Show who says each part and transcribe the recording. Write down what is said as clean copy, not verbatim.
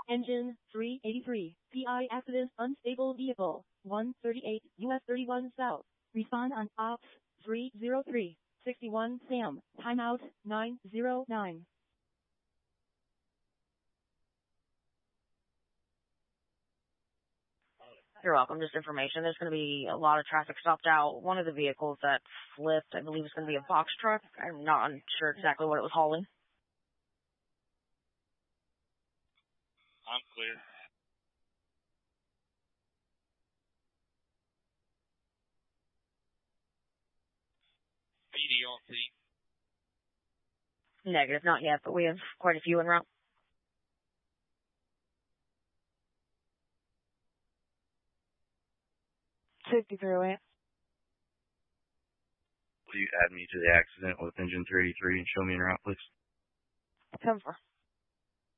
Speaker 1: Engine 383. PI accident unstable vehicle. 138 US 31 South. Respond on Ops 303. 61 Sam. Timeout 909.
Speaker 2: You're welcome. Just information. There's going to be a lot of traffic stopped out. One of the vehicles that flipped, I believe, is going to be a box truck. I'm not sure exactly what it was hauling.
Speaker 3: I'm clear. PD on scene.
Speaker 2: Negative, not yet, but we have quite a few en route.
Speaker 4: Will
Speaker 5: you add me to the accident with engine 383 and show me en route, please?
Speaker 4: 10-4.